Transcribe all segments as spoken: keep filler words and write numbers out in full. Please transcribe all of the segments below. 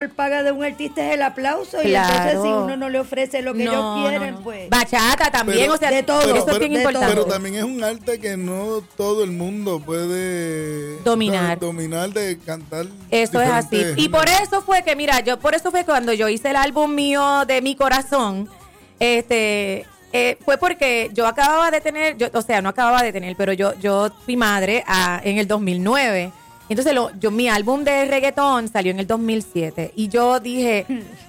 mejor paga de un artista es el aplauso. Claro. Y entonces si uno no le ofrece lo que No, ellos quieren, no, no. pues... Bachata también, Pero- o sea, de todo. eso Pero, es bien pero- importante. pero también es un arte que no todo el mundo puede Dominar. ¿sabes? Dominar de cantar. Eso es así. diferentes Y por géneros. eso fue que, mira, yo por eso fue cuando yo hice el álbum mío de Mi Corazón, este, eh, fue porque yo acababa de tener, yo, o sea, no acababa de tener, pero yo, yo fui madre a, en el dos mil nueve. Entonces, lo, yo, mi álbum de reggaetón salió en el dos mil siete. Y yo dije,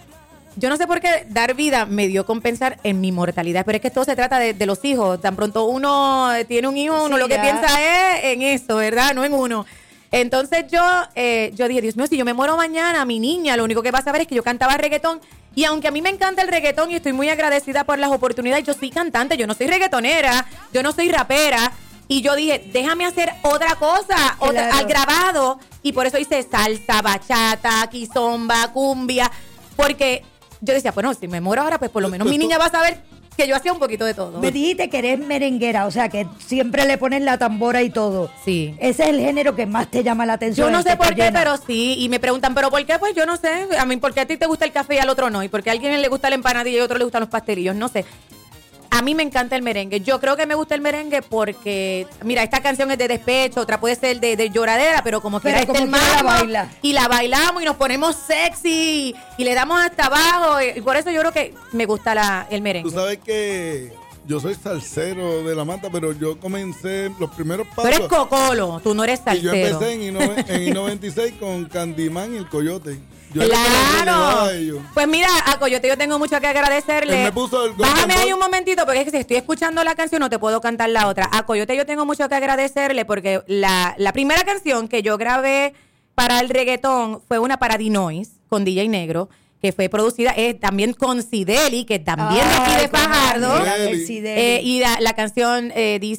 yo no sé por qué dar vida me dio compensar en mi mortalidad, pero es que todo se trata de, de los hijos. Tan pronto uno tiene un hijo, uno Sí, lo que ya. piensa es en eso, ¿verdad? No en uno. Entonces yo, eh, yo dije, Dios mío, si yo me muero mañana, mi niña, lo único que va a saber es que yo cantaba reggaetón. Y aunque a mí me encanta el reggaetón y estoy muy agradecida por las oportunidades, yo soy cantante, yo no soy reggaetonera, yo no soy rapera. Y yo dije, déjame hacer otra cosa, otra, Claro. al grabado. Y por eso hice salsa, bachata, quizomba, cumbia. Porque yo decía, bueno, si me muero ahora, pues por lo menos mi niña va a saber que yo hacía un poquito de todo. Me dijiste que eres merenguera, o sea, que siempre le pones la tambora y todo. Sí. Ese es el género que más te llama la atención. Yo no el que sé te por qué, llena. pero sí. Y me preguntan, ¿pero por qué? Pues yo no sé. A mí, ¿por qué a ti te gusta el café y al otro no? Y por qué a alguien le gusta la empanadilla y a otro le gustan los pastelillos. No sé. A mí me encanta el merengue. Yo creo que me gusta el merengue porque, mira, esta canción es de despecho, otra puede ser de, de lloradera, pero como Pero quiera este como el quiera la mambo, baila. y la bailamos y nos ponemos sexy y le damos hasta abajo. Y, y por eso yo creo que me gusta la, el merengue. Tú sabes que yo soy salsero de la mata, pero yo comencé los primeros Tú pasos. eres cocolo, tú no eres Y yo salsero. empecé en I nove- en I noventa y seis con Candyman y el Coyote. Yo era el que los Claro. relevaba a ellos. Pues mira, a Coyote yo tengo mucho que agradecerle. Él me puso el Bájame Golden ahí Boy. un momentito, porque es que si estoy escuchando la canción no te puedo cantar la otra. A Coyote yo tengo mucho que agradecerle porque la, la primera canción que yo grabé para el reggaetón fue una para Dinois con D J Negro, que fue producida eh, también con Sideli, que también de aquí de Ay, cómo Fajardo. admira el Sideli. Sideli. Eh, y la, la canción eh, dice